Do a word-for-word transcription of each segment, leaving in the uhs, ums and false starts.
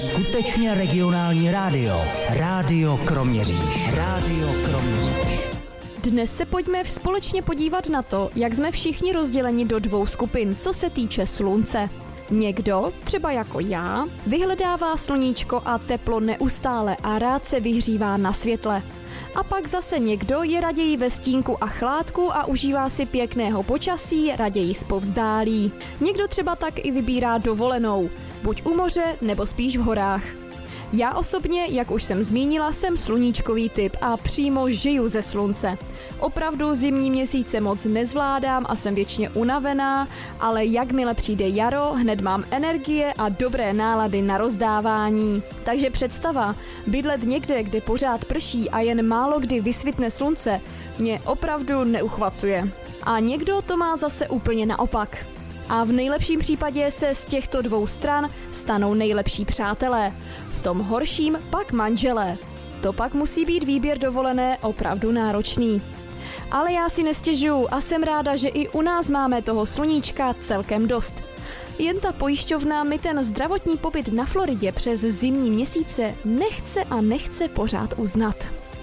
Skutečně regionální rádio. Rádio Kroměříž. Rádio Kroměříž. Dnes se pojďme společně podívat na to, jak jsme všichni rozděleni do dvou skupin, co se týče slunce. Někdo, třeba jako já, vyhledává sluníčko a teplo neustále a rád se vyhřívá na světle. A pak zase někdo je raději ve stínku a chládku a užívá si pěkného počasí, raději zpovzdálí. Někdo třeba tak i vybírá dovolenou, buď u moře nebo spíš v horách. Já osobně, jak už jsem zmínila, jsem sluníčkový typ a přímo žiju ze slunce. Opravdu zimní měsíce moc nezvládám a jsem věčně unavená, ale jakmile přijde jaro, hned mám energie a dobré nálady na rozdávání. Takže představa, bydlet někde, kde pořád prší a jen málo kdy vysvitne slunce, mě opravdu neuchvacuje. A někdo to má zase úplně naopak. A v nejlepším případě se z těchto dvou stran stanou nejlepší přátelé. V tom horším pak manželé. To pak musí být výběr dovolené opravdu náročný. Ale já si nestěžuju a jsem ráda, že i u nás máme toho sluníčka celkem dost. Jen ta pojišťovna mi ten zdravotní pobyt na Floridě přes zimní měsíce nechce a nechce pořád uznat.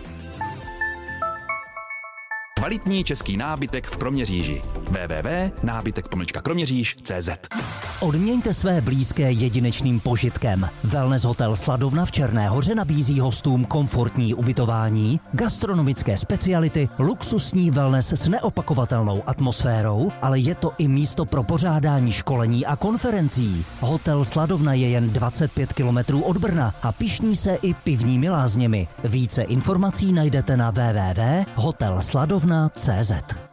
Kvalitní český nábytek v Kroměříži. w w w tečka nábytek pomlčka kroměříž tečka cé zet. Odměňte své blízké jedinečným požitkem. Wellness hotel Sladovna v Černé Hoře nabízí hostům komfortní ubytování, gastronomické speciality, luxusní wellness s neopakovatelnou atmosférou, ale je to i místo pro pořádání školení a konferencí. Hotel Sladovna je jen dvacet pět kilometrů od Brna a pyšní se i pivními lázněmi. Více informací najdete na w w w tečka hotel sladovna tečka cé zet.